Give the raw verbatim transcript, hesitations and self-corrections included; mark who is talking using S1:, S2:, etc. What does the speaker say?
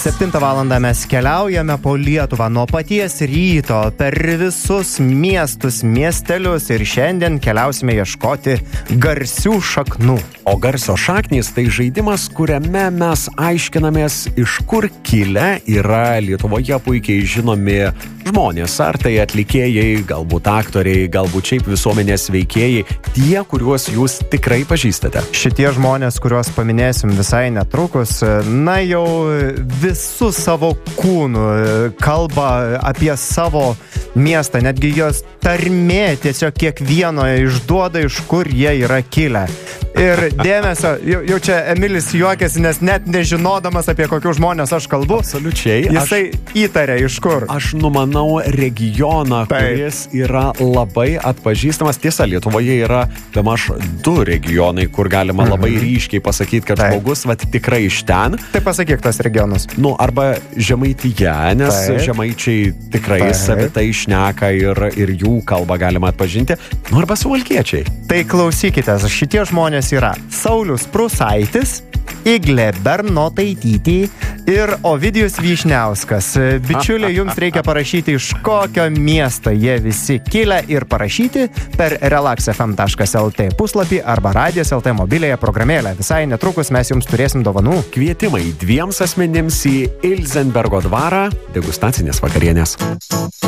S1: septintą valandą mes keliaujame po Lietuvą nuo paties ryto per visus miestus, miestelius ir šiandien keliausime ieškoti garsių šaknų.
S2: O garso šaknys tai žaidimas, kuriame mes aiškinamės, iš kur kilę yra Lietuvoje puikiai žinomi žmonės. Ar tai atlikėjai, galbūt aktoriai, galbūt šiaip visuomenės veikėjai, tie, kuriuos jūs tikrai pažįstate.
S1: Šitie žmonės, kuriuos paminėsim visai netrukus, na jau visų savo kūnų kalba apie savo miestą, netgi jos tarmė tiesiog kiekvieno išduoda, iš kur jie yra kilę. Ir dėmesio, jau, jau čia Emilis juokiasi, nes net nežinodamas, apie kokius žmonės aš kalbu.
S2: Absoliučiai.
S1: Jisai aš, įtarė, iš kur.
S2: Aš numanau regioną, Taip. kuris yra labai atpažįstamas. Tiesa, Lietuvoje yra bemaž du regionai, kur galima mhm. labai ryškiai pasakyti, kad Taip. žmogus vat, tikrai iš ten.
S1: Tai pasakyk tas regionus.
S2: Nu, arba Žemaitija, nes Taip. žemaičiai tikrai Taip. savitai šneka ir, ir jų kalbą galima atpažinti. Nu, arba suvalkiečiai.
S1: Tai klausykite, šitie žmonės yra Saulius Prusaitis, Iglė Bernotaitytė ir Ovidijus Vyšniauskas. Bičiuliai, jums reikia parašyti, iš kokio miesto jie visi kilę ir parašyti per relax f m taškas l t puslapį arba radijas taškas l t mobiliąją programėlę. Visai netrukus mes jums turėsim dovanų.
S2: Kvietimai dviems asmenims į Ilzenbergo dvarą degustacinės vakarienės.